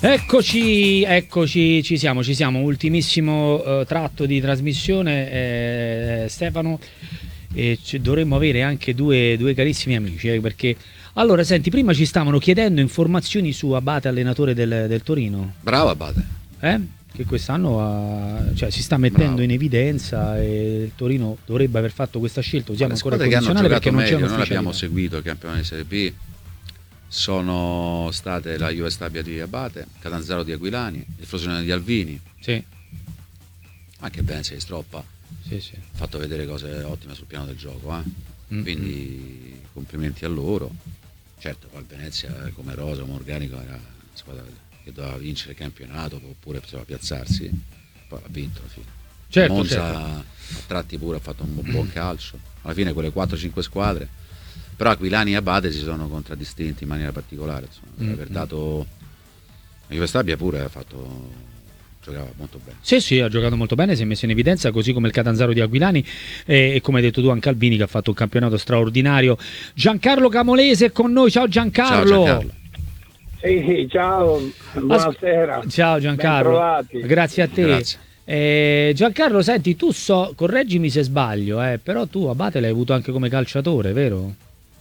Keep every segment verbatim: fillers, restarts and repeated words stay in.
Eccoci, eccoci, ci siamo, ci siamo. Ultimissimo uh, tratto di trasmissione, eh, Stefano. E dovremmo avere anche due, due carissimi amici, eh, perché allora senti, prima ci stavano chiedendo informazioni su Abate, allenatore del, del Torino. Bravo Abate, eh? Che quest'anno ha, cioè, si sta mettendo Bravo. in evidenza, e il Torino dovrebbe aver fatto questa scelta. Usiamo ancora il condizionale perché non c'è meglio, noi abbiamo seguito il campionato di Serie B. Sono state la Juve Stabia di Abate, Catanzaro di Aquilani, il Frosinone di Alvini, sì. Anche Venezia di Stroppa. Sì, sì. Ha fatto vedere cose ottime sul piano del gioco, eh? Mm-hmm. Quindi complimenti a loro. Certo, poi il Venezia come rosa, come organico, era una squadra che doveva vincere il campionato oppure poteva piazzarsi, poi ha vinto alla fine. Certo, Monza certo. a tratti pure ha fatto un buon calcio, alla fine quelle quattro cinque squadre, però Aquilani e Abate si sono contraddistinti in maniera particolare, insomma, per mm-hmm. aver dato. La Juve Stabia pure ha fatto, giocava molto bene. Sì, sì, ha giocato molto bene, si è messo in evidenza, così come il Catanzaro di Aquilani e, e come hai detto tu anche Alvini, che ha fatto un campionato straordinario. Giancarlo Camolese è con noi. Ciao Giancarlo. Ciao Giancarlo. Sì, ciao, buonasera. As- ciao Giancarlo. Grazie a te. Grazie. Eh, Giancarlo, senti, tu so, correggimi se sbaglio, eh, però tu Abate l'hai avuto anche come calciatore, vero?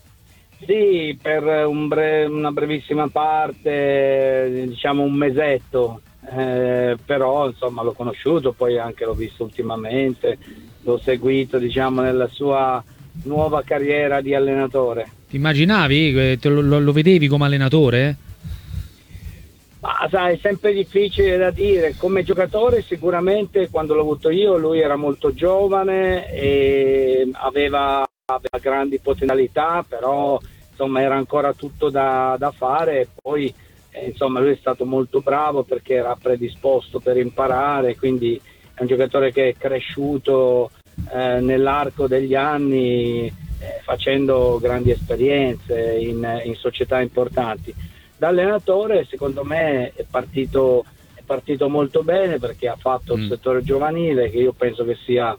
Sì, per un bre- una brevissima parte, diciamo un mesetto, eh, però insomma l'ho conosciuto, poi anche l'ho visto ultimamente, l'ho seguito, diciamo, nella sua nuova carriera di allenatore. Ti immaginavi? Te lo, lo, lo vedevi come allenatore? Ma sai, è sempre difficile da dire. Come giocatore sicuramente quando l'ho avuto io lui era molto giovane e aveva, aveva grandi potenzialità, però insomma era ancora tutto da, da fare. Poi eh, insomma lui è stato molto bravo perché era predisposto per imparare, quindi è un giocatore che è cresciuto eh, nell'arco degli anni eh, facendo grandi esperienze in, in società importanti. Da allenatore secondo me è partito, è partito molto bene perché ha fatto il mm. settore giovanile, che io penso che sia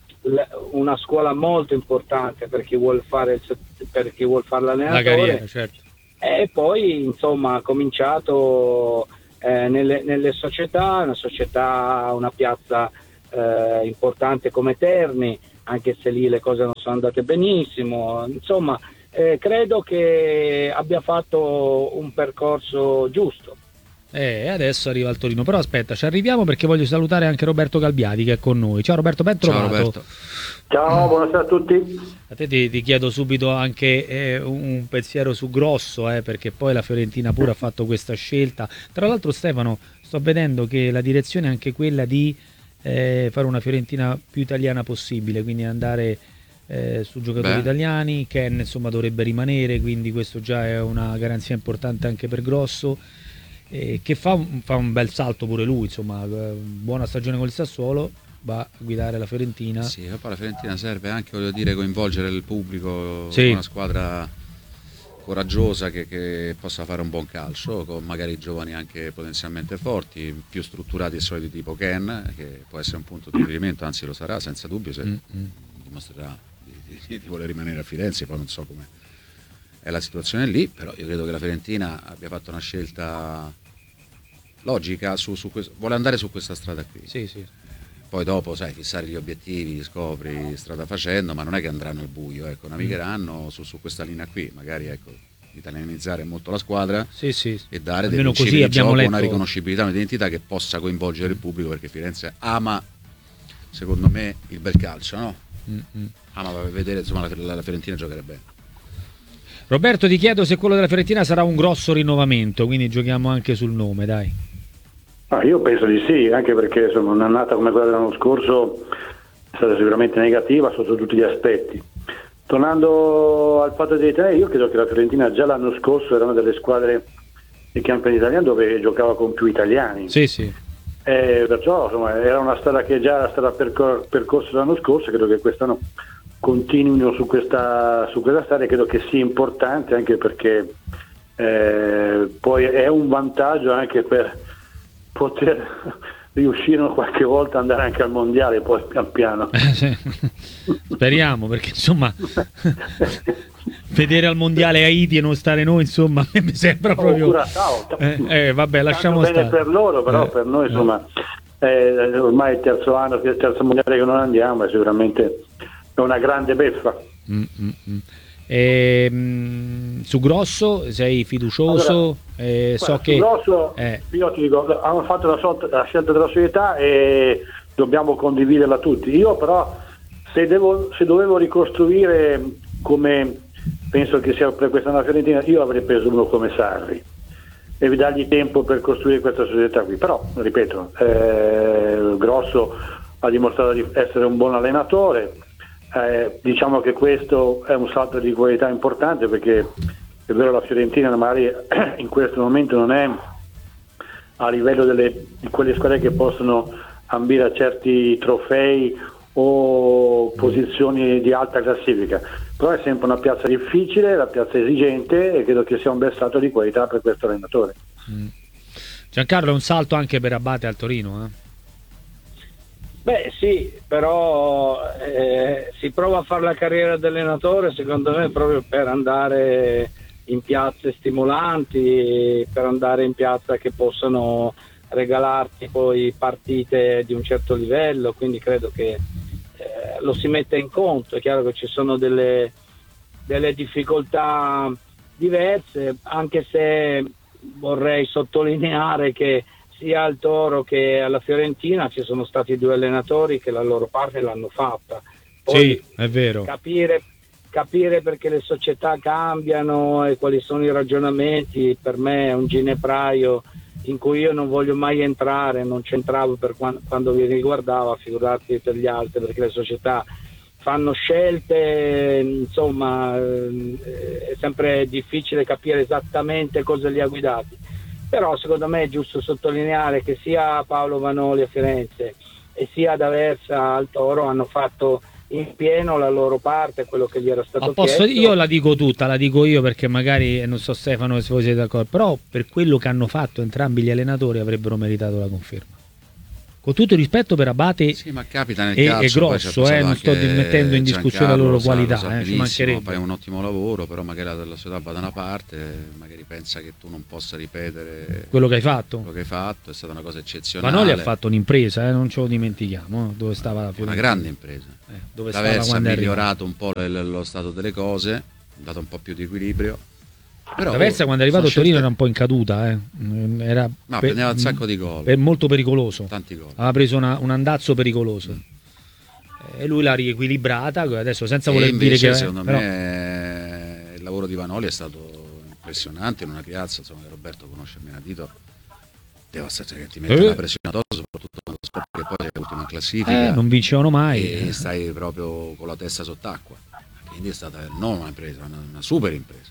una scuola molto importante per chi vuol fare, il, per chi vuol fare l'allenatore. La carriera, certo. E poi insomma ha cominciato eh, nelle, nelle società, una società, una piazza eh, importante come Terni, anche se lì le cose non sono andate benissimo, insomma. Eh, credo che abbia fatto un percorso giusto. E adesso arriva al Torino. Però aspetta, ci arriviamo perché voglio salutare anche Roberto Galbiati che è con noi. Ciao Roberto, ben trovato. Ciao Roberto. Ciao, buonasera a tutti. A te ti, ti chiedo subito anche eh, un pensiero su Grosso, eh, perché poi la Fiorentina pure ha fatto questa scelta. Tra l'altro Stefano, sto vedendo che la direzione è anche quella di eh, fare una Fiorentina più italiana possibile, quindi andare Eh, su giocatori Beh. italiani. Ken insomma dovrebbe rimanere, quindi questo già è una garanzia importante anche per Grosso, eh, che fa un, fa un bel salto pure lui, insomma, eh, buona stagione con il Sassuolo, va a guidare la Fiorentina. Sì, poi la Fiorentina serve anche, voglio dire, coinvolgere il pubblico, sì. Una squadra coraggiosa che, che possa fare un buon calcio, con magari giovani anche potenzialmente forti, più strutturati e soliti tipo Ken, che può essere un punto di riferimento, anzi lo sarà senza dubbio se Mm-hmm. dimostrerà di voler rimanere a Firenze. Poi non so come è la situazione lì, però io credo che la Fiorentina abbia fatto una scelta logica su, su questo, vuole andare su questa strada qui. Sì, sì. Poi dopo, sai, fissare gli obiettivi, li scopri strada facendo, ma non è che andranno al buio, ecco, navigheranno su, su questa linea qui, magari ecco, italianizzare molto la squadra, sì, sì. e dare dei Almeno principi così di abbiamo gioco, letto. una riconoscibilità, un'identità che possa coinvolgere il pubblico, perché Firenze ama, secondo me, il bel calcio, no? Mm-hmm. ama vedere, insomma, la, la Fiorentina giocare bene. Roberto, ti chiedo se quello della Fiorentina sarà un grosso rinnovamento, quindi giochiamo anche sul nome, dai. Ah, io penso di sì, anche perché insomma, un'annata come quella dell'anno scorso è stata sicuramente negativa sotto tutti gli aspetti. Tornando al fatto dei tre, io credo che la Fiorentina già l'anno scorso era una delle squadre del campionato italiano dove giocava con più italiani. Sì, sì. Eh, perciò insomma, era una strada che già era stata percor- percorsa l'anno scorso, credo che quest'anno continuino su questa, su questa strada, e credo che sia importante anche perché eh, poi è un vantaggio anche per poter riuscire qualche volta ad andare anche al mondiale poi pian piano. Eh, sì. Speriamo, perché insomma vedere al mondiale Haiti e non stare noi, insomma, mi sembra proprio eh, eh, vabbè, lasciamo bene stare per loro, però eh, per noi insomma eh, ormai è il terzo anno, il terzo mondiale che non andiamo, e sicuramente è una grande beffa. mm, mm, mm. E, mh, su Grosso sei fiducioso? Allora, eh, so guarda, che Grosso, eh. io ti dico, hanno fatto la, so- la scelta della società e dobbiamo condividerla tutti. Io però se, devo, se dovevo ricostruire, come penso che sia per questa nuova Fiorentina, io avrei preso uno come Sarri e dargli tempo per costruire questa società qui. Però ripeto, eh, Grosso ha dimostrato di essere un buon allenatore. Eh, diciamo che questo è un salto di qualità importante, perché è vero, la Fiorentina magari in questo momento non è a livello delle, di quelle squadre che possono ambire a certi trofei o posizioni di alta classifica, però è sempre una piazza difficile, una piazza esigente, e credo che sia un bel salto di qualità per questo allenatore. mm. Giancarlo, è un salto anche per Abate al Torino, eh? Beh sì, però eh, si prova a fare la carriera di allenatore secondo me proprio per andare in piazze stimolanti, per andare in piazza che possano regalarti poi partite di un certo livello, quindi credo che eh, lo si metta in conto. È chiaro che ci sono delle, delle difficoltà diverse, anche se vorrei sottolineare che sia al Toro che alla Fiorentina ci sono stati due allenatori che la loro parte l'hanno fatta. Poi sì, è vero. Capire, capire perché le società cambiano e quali sono i ragionamenti, per me è un ginepraio in cui io non voglio mai entrare, non c'entravo per quando, quando mi riguardava, figurarti per gli altri, perché le società fanno scelte, insomma è sempre difficile capire esattamente cosa li ha guidati. Però secondo me è giusto sottolineare che sia Paolo Vanoli a Firenze e sia D'Aversa al Toro hanno fatto in pieno la loro parte, quello che gli era stato posso, chiesto. io la dico tutta, la dico io perché magari non so Stefano se voi siete d'accordo, però per quello che hanno fatto entrambi gli allenatori avrebbero meritato la conferma. Con tutto il rispetto per Abate sì, ma capita nel e, calcio, e Grosso, eh, non sto mettendo in discussione la loro qualità, sa, eh, ci mancherebbe. Fai un ottimo lavoro, però magari la società va da una parte, magari pensa che tu non possa ripetere quello che hai fatto. Quello che hai fatto è stata una cosa eccezionale. Vanoli ha fatto un'impresa, eh, non ce lo dimentichiamo, dove stava la Una grande impresa. Eh, dove D'Aversa ha migliorato un po' lo stato delle cose, ha dato un po' più di equilibrio. Però D'Aversa quando è arrivato a Torino scelte... era un po' in caduta, eh. era no, per, prendeva un sacco di gol, è molto pericoloso, tanti gol, aveva preso una, un andazzo pericoloso mm. e lui l'ha riequilibrata adesso, senza voler dire che secondo però... me il lavoro di Vanoli è stato impressionante in una piazza, insomma, che Roberto conosce a menadito, che ti mette eh. una pressione addosso, soprattutto quando scopri che poi è l'ultima classifica, eh, non vincevano mai e stai proprio con la testa sott'acqua, quindi è stata non una impresa, una, una super impresa.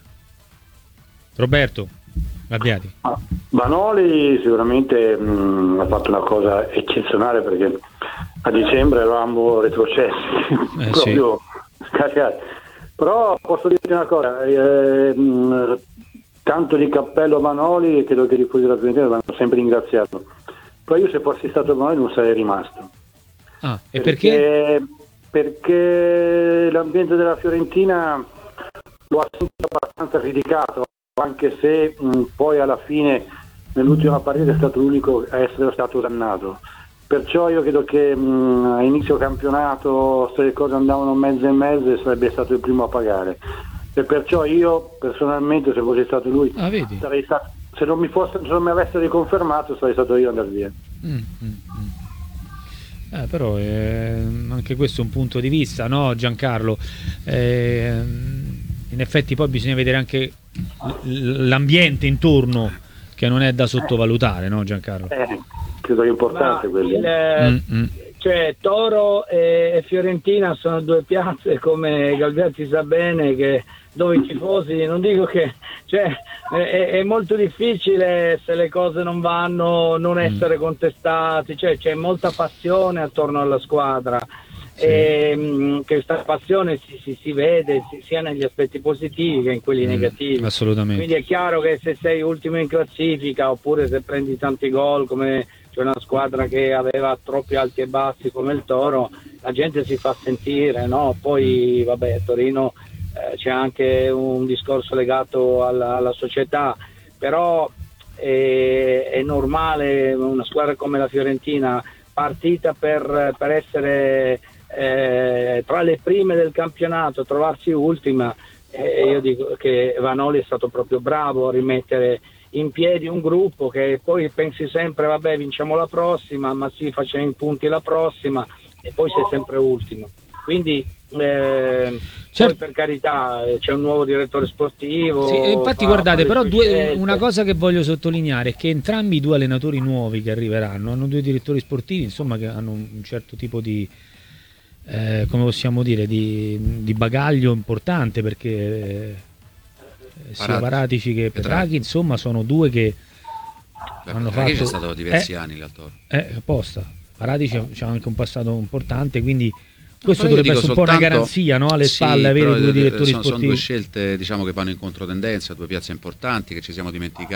Roberto Gabbiati. Ah, Vanoli sicuramente mh, ha fatto una cosa eccezionale, perché a dicembre eravamo retrocessi eh, proprio scaricati. Però posso dirti una cosa, eh, mh, tanto di cappello a Vanoli, e credo che i tifosi della Fiorentina l'hanno sempre ringraziato, però io se fossi stato Vanoli non sarei rimasto. Ah, e perché? Perché, perché l'ambiente della Fiorentina lo ha sempre abbastanza criticato, anche se mh, poi alla fine nell'ultima partita è stato l'unico a essere stato dannato. Perciò io credo che mh, a inizio campionato, se le cose andavano mezzo e mezzo, sarebbe stato il primo a pagare, e perciò io personalmente, se fossi stato lui, ah, vedi? sarei stato, se non mi fosse, se non mi avesse riconfermato, sarei stato io ad andare via. mm, mm, mm. Eh, però eh, anche questo è un punto di vista, no Giancarlo? Eh, in effetti poi bisogna vedere anche l'ambiente intorno, che non è da sottovalutare, no Giancarlo? Eh, credo che è importante quello. Il, mm-hmm. Cioè Toro e Fiorentina sono due piazze, come Galbiati sa bene, che dove i tifosi, non dico che, cioè è, è molto difficile, se le cose non vanno, non essere contestati, cioè c'è molta passione attorno alla squadra. Sì. E, mh, che questa passione si, si, si vede sia negli aspetti positivi che in quelli mm, negativi. Assolutamente. Quindi è chiaro che se sei ultimo in classifica, oppure se prendi tanti gol, come c'è una squadra che aveva troppi alti e bassi come il Toro, la gente si fa sentire, no? Poi vabbè, Torino eh, c'è anche un discorso legato alla, alla società, però è, è normale una squadra come la Fiorentina, partita per, per essere eh, tra le prime del campionato, trovarsi ultima. E io dico che Vanoli è stato proprio bravo a rimettere in piedi un gruppo che poi pensi sempre vabbè vinciamo la prossima, ma sì facciamo i punti la prossima, e poi sei sempre ultimo. Quindi eh, certo. Poi per carità c'è un nuovo direttore sportivo. Sì, infatti fa, guardate, fa però due, una scelte. cosa che voglio sottolineare è che entrambi i due allenatori nuovi che arriveranno hanno due direttori sportivi, insomma, che hanno un certo tipo di eh, come possiamo dire di, di bagaglio importante, perché eh, sia Paratici che Petraghi, insomma, sono due che Beh, hanno fatto fatto c'è stato diversi eh, anni al Toro. eh, apposta. Paratici c'ha anche un passato importante, quindi questo Però io dovrebbe essere un po' una soltanto- garanzia, no? Alle Sì, spalle avere però, due eh, direttori sono, sono sportivi. due scelte, diciamo, che vanno in controtendenza, due piazze importanti che ci siamo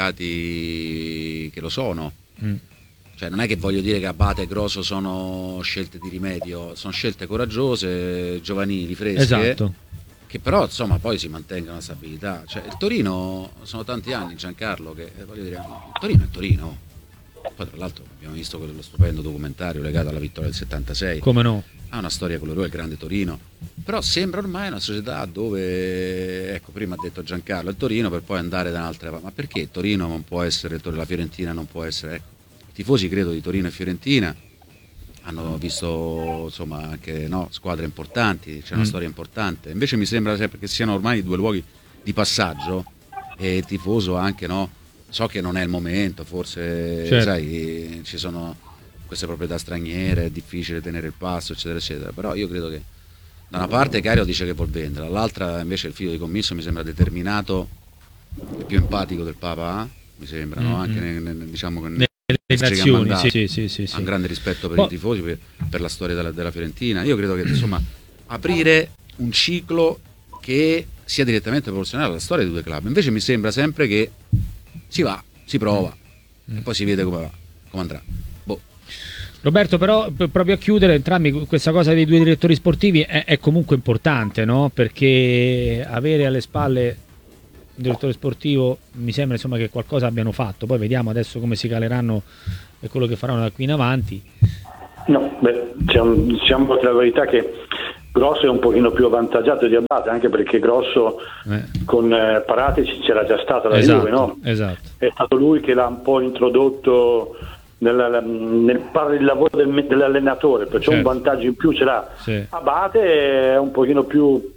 dimenticati che lo sono. Mm. Cioè, non è che voglio dire che Abate e Grosso sono scelte di rimedio, sono scelte coraggiose, giovanili, fresche, Esatto. che però insomma poi si mantengono la stabilità. Cioè, il Torino, sono tanti anni, Giancarlo, che eh, voglio dire, il Torino è il Torino. Poi tra l'altro abbiamo visto quello stupendo documentario legato alla vittoria del settantasei. Come no? Ha una storia colorata, il grande Torino, però sembra ormai una società dove, ecco, prima ha detto Giancarlo, il Torino, per poi andare da un'altra parte. Ma perché il Torino non può essere, la Fiorentina non può essere, ecco, i tifosi credo di Torino e Fiorentina hanno visto insomma anche no, squadre importanti, c'è una Mm. storia importante, invece mi sembra sempre che siano ormai due luoghi di passaggio, e il tifoso anche, no, so che non è il momento, forse Certo. sai, ci sono queste proprietà straniere, è difficile tenere il passo, eccetera eccetera, però io credo che da una parte Cario dice che vuol vendere, dall'altra invece il figlio di commisso mi sembra determinato e più empatico del Papa, mi sembra, no? Mm-hmm. Anche nel, nel, diciamo che Nelle che ha nazioni, mandato. sì, sì, sì, sì. Ha un grande rispetto per Poi- i tifosi, per, per la storia della, della Fiorentina. Io credo che insomma aprire un ciclo che sia direttamente proporzionale alla storia dei due club. Invece mi sembra sempre che si va, si prova Mm. e poi si vede come va, come andrà. Boh. Roberto, però p- proprio a chiudere, entrambi questa cosa dei due direttori sportivi è, è comunque importante, no? Perché avere alle spalle un direttore sportivo mi sembra insomma che qualcosa abbiano fatto, poi vediamo adesso come si caleranno e quello che faranno da qui in avanti. No, beh, diciamo, diciamo la verità che Grosso è un pochino più avvantaggiato di Abate, anche perché Grosso Eh. con eh, Paratici c'era già stata la Esatto, Juve, no? esatto. È stato lui che l'ha un po' introdotto nel, nel fare il lavoro del, dell'allenatore, perciò Certo. un vantaggio in più ce l'ha. Sì. Abate è un pochino più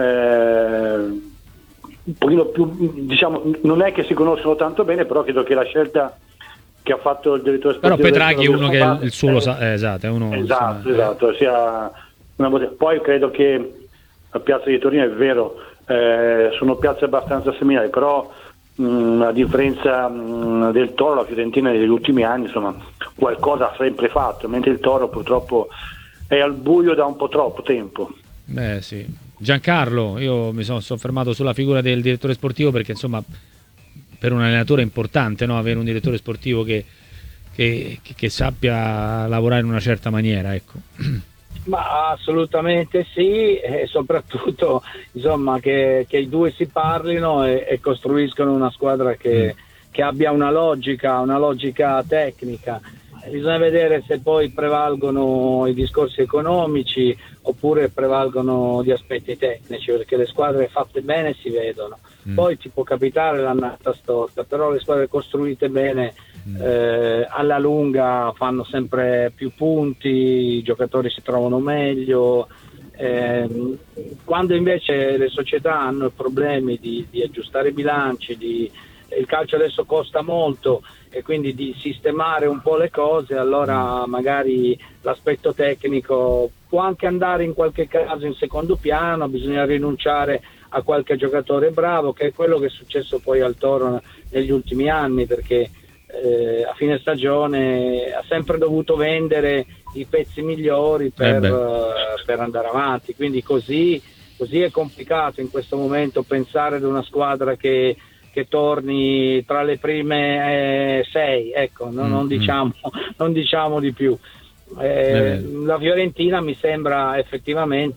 eh, un pochino più, diciamo, non è che si conoscono tanto bene, però credo che la scelta che ha fatto il direttore Però sportivo Petraghi è del uno che Abate il suo lo è- sa, eh, esatto, è uno Esatto, insomma, esatto, sia una botte- poi credo che la piazza di Torino è vero, eh, sono piazze abbastanza seminali, però mh, a differenza mh, del Toro, la Fiorentina negli ultimi anni insomma qualcosa ha sempre fatto, mentre il Toro purtroppo è al buio da un po' troppo tempo. Beh, sì. Giancarlo, io mi sono soffermato sulla figura del direttore sportivo perché insomma per un allenatore è importante, no? Avere un direttore sportivo che, che, che- che sappia lavorare in una certa maniera, ecco. Ma assolutamente sì, e soprattutto insomma che, che i due si parlino e, e costruiscono una squadra che, che abbia una logica, una logica tecnica. Bisogna vedere se poi prevalgono i discorsi economici oppure prevalgono gli aspetti tecnici, perché le squadre fatte bene si vedono. Mm. Poi ti può capitare l'annata storta, però le squadre costruite bene eh, alla lunga fanno sempre più punti, i giocatori si trovano meglio. Ehm, quando invece le società hanno problemi di, di aggiustare i bilanci, di, il calcio adesso costa molto e quindi di sistemare un po' le cose, allora magari l'aspetto tecnico può anche andare in qualche caso in secondo piano, bisogna rinunciare a qualche giocatore bravo, che è quello che è successo poi al Toro negli ultimi anni, perché eh, a fine stagione ha sempre dovuto vendere i pezzi migliori per, Eh beh. eh, per andare avanti, quindi così, così è complicato in questo momento pensare ad una squadra che che torni tra le prime eh, sei, ecco, no, Mm, non, mm. diciamo, non diciamo di più. Eh, Eh la Fiorentina mi sembra effettivamente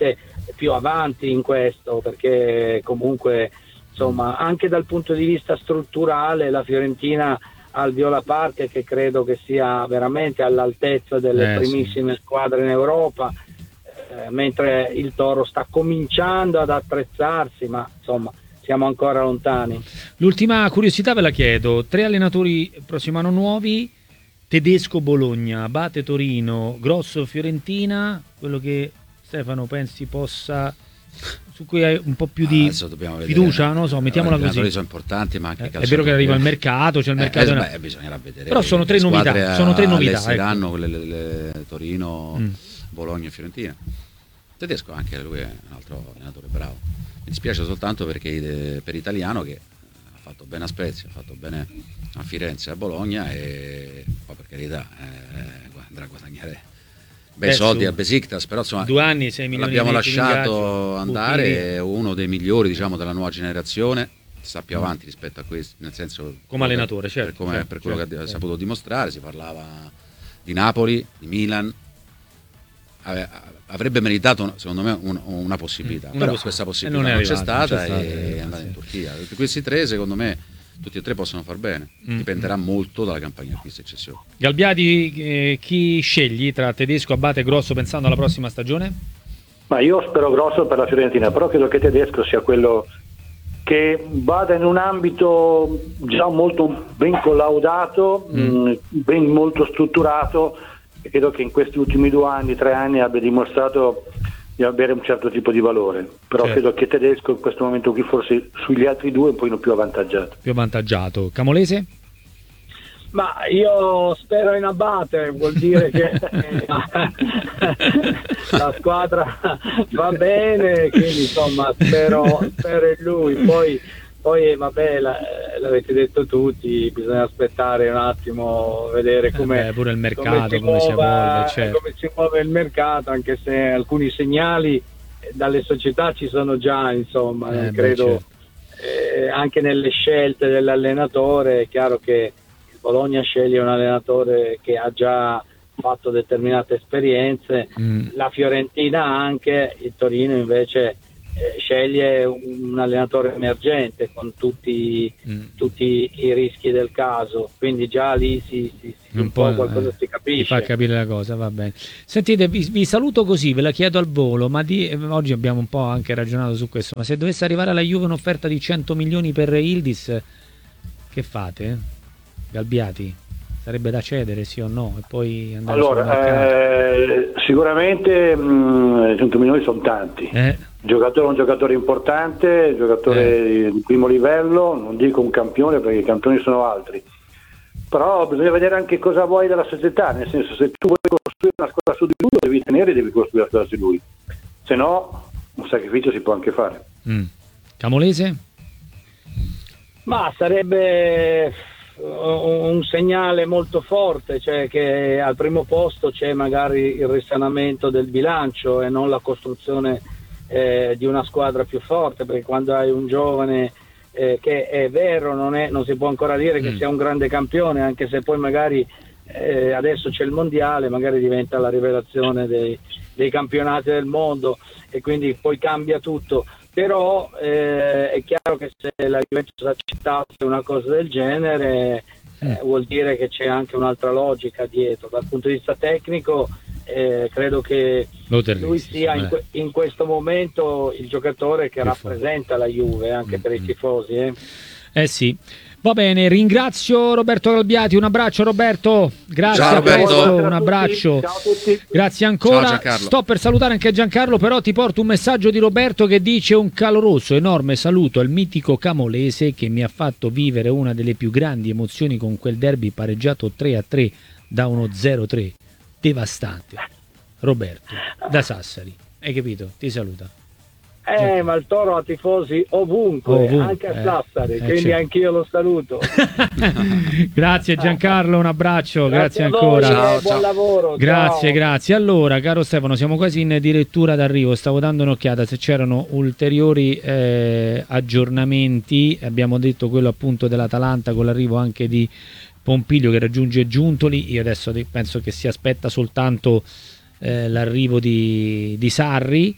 più avanti in questo, perché comunque insomma anche dal punto di vista strutturale la Fiorentina ha il Viola Park, che credo che sia veramente all'altezza delle Eh, primissime sì. squadre in Europa, eh, mentre il Toro sta cominciando ad attrezzarsi, ma insomma siamo ancora lontani. L'ultima curiosità ve la chiedo: tre allenatori prossimo anno nuovi, Tedesco Bologna, Abate Torino, Grosso Fiorentina, quello che Stefano pensi possa, su cui hai un po' più di fiducia, non lo so, mettiamola i così. sono importanti, ma anche eh, è vero che arriva il mercato, c'è il eh, mercato, eh, no. beh, bisognerà vedere. Però sono tre novità, sono tre novità. Saranno ecco. quelle le, le, Torino, mm. Bologna e Fiorentina. Tedesco anche lui è un altro allenatore bravo. Mi dispiace soltanto perché per Italiano, che ha fatto bene a Spezia, ha fatto bene a Firenze, a Bologna, e poi per carità eh, andrà a guadagnare bei Adesso, soldi a Besiktas, però insomma due anni, sei milioni l'abbiamo di lasciato andare, Buchiri. è uno dei migliori, diciamo, della nuova generazione, sta più avanti rispetto a questo, nel senso come allenatore, certo, per, come, certo, per quello certo, che ha certo. saputo dimostrare. Si parlava di Napoli, di Milan, avrebbe meritato secondo me un, una possibilità, una però poss- questa possibilità non, arrivato, c'è stata, non c'è stata e è andata sì. in Turchia. Questi tre secondo me tutti e tre possono far bene, mm. dipenderà molto dalla campagna acquisti e cessioni. Galbiati, eh, chi scegli tra Tedesco, Abate e Grosso pensando alla prossima stagione? Ma io spero Grosso per la Fiorentina, però credo che Tedesco sia quello che vada in un ambito già molto ben collaudato, mm. mh, ben molto strutturato, e credo che in questi ultimi due anni, tre anni abbia dimostrato di avere un certo tipo di valore, però certo. credo che Tedesco in questo momento qui forse sugli altri due è un pochino più avvantaggiato. Più avvantaggiato. Camolese? Ma io spero in Abate, vuol dire che la squadra va bene, quindi insomma spero, spero in lui. Poi, poi vabbè, la, l'avete detto tutti, bisogna aspettare un attimo, vedere come, eh beh, pure il mercato, come, si, come, muova, si evolve, certo. come si muove il mercato, anche se alcuni segnali dalle società ci sono già, insomma, eh credo beh, certo. eh, anche nelle scelte dell'allenatore. È chiaro che Bologna sceglie un allenatore che ha già fatto determinate esperienze, mm. la Fiorentina anche, il Torino invece eh, sceglie un allenatore emergente con tutti, mm. tutti i rischi del caso, quindi già lì si, si, si un, un po' qualcosa eh, si capisce. Si fa capire la cosa, va bene. Sentite, vi, vi saluto così, ve la chiedo al volo, ma di, oggi abbiamo un po' anche ragionato su questo, ma se dovesse arrivare alla Juve un'offerta di cento milioni per Yildiz, che fate? Galbiati, sarebbe da cedere sì o no? E poi andare allora eh, sicuramente mh, cento milioni sono tanti, eh. il giocatore è un giocatore importante, giocatore eh. di primo livello, non dico un campione perché i campioni sono altri, però bisogna vedere anche cosa vuoi dalla società, nel senso, se tu vuoi costruire una squadra su di lui lo devi tenere e devi costruire una squadra su di lui, se no un sacrificio si può anche fare. mm. Camolese? Ma sarebbe un segnale molto forte, cioè che al primo posto c'è magari il risanamento del bilancio e non la costruzione eh, di una squadra più forte, perché quando hai un giovane eh, che è vero, non, è, non si può ancora dire che mm. sia un grande campione, anche se poi magari eh, adesso c'è il mondiale, magari diventa la rivelazione dei, dei campionati del mondo e quindi poi cambia tutto. Però eh, è chiaro che se la Juventus accettasse una cosa del genere eh, vuol dire che c'è anche un'altra logica dietro. Dal punto di vista tecnico eh, credo che lui sia in, que- in questo momento il giocatore che rappresenta la Juve anche mm-hmm. per i tifosi. Eh, eh sì. Va bene, ringrazio Roberto Galbiati, un abbraccio Roberto, grazie, ciao, a presto, Roberto. un abbraccio, ciao a tutti. Grazie ancora, ciao, sto per salutare anche Giancarlo, però ti porto un messaggio di Roberto che dice: un caloroso, enorme saluto al mitico Camolese che mi ha fatto vivere una delle più grandi emozioni con quel derby pareggiato tre a tre da uno zero tre, devastante. Roberto, da Sassari, hai capito? Ti saluta. Eh, ma il Toro ha tifosi ovunque, ovunque anche a Sassari, eh, quindi certo. Anch'io lo saluto. Grazie Giancarlo, un abbraccio, grazie, grazie voi, ancora. Ciao, buon ciao. lavoro. Grazie, ciao. grazie. Allora, caro Stefano, siamo quasi in direttura d'arrivo, stavo dando un'occhiata se c'erano ulteriori eh, aggiornamenti, abbiamo detto quello appunto dell'Atalanta con l'arrivo anche di Pompilio che raggiunge Giuntoli, io adesso penso che si aspetta soltanto eh, l'arrivo di, di Sarri.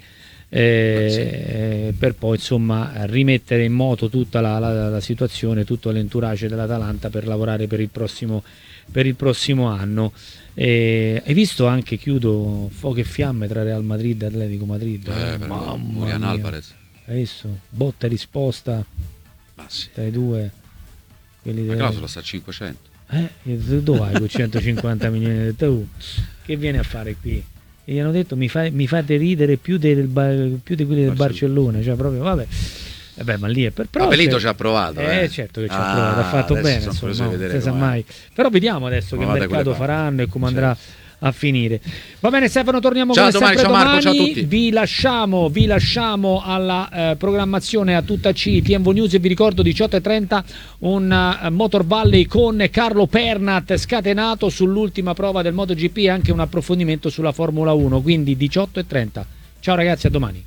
eh, per poi insomma rimettere in moto tutta la, la, la situazione, tutto l'entourage dell'Atalanta per lavorare per il prossimo, per il prossimo anno. Eh, hai visto anche, chiudo, fuoco e fiamme tra Real Madrid e Atletico Madrid? Eh, Mamma Julian mia. Alvarez. Hai visto? Botta e risposta Ma sì. tra i due. Quelli La delle- clausola sta a cinquecento. Eh, e tu dove vai con centocinquanta milioni di euro? Che viene a fare qui? E gli hanno detto mi, fa, mi fate ridere più, del, ba- più di quelli del Barcellona, cioè proprio vabbè. Vabbè, ma lì è per però Ma Pelito se- ci ha provato. Eh, Eh, certo che ci Ah, ha provato, ha fatto adesso bene, sono insomma, curioso di no, vedere non si sa com'è. mai. Però vediamo adesso Come che va da mercato quelle parti. faranno e come Certo. andrà a finire. Va bene Stefano, torniamo Ciao, come domani, sempre ciao Marco, domani. ciao a tutti. Vi lasciamo, vi lasciamo alla eh, programmazione a tutta C, T M V News, e vi ricordo diciotto e trenta un uh, Motor Valley con Carlo Pernat scatenato sull'ultima prova del MotoGP e anche un approfondimento sulla Formula uno, quindi diciotto e trenta. Ciao ragazzi, a domani.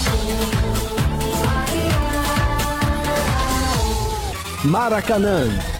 Maracanã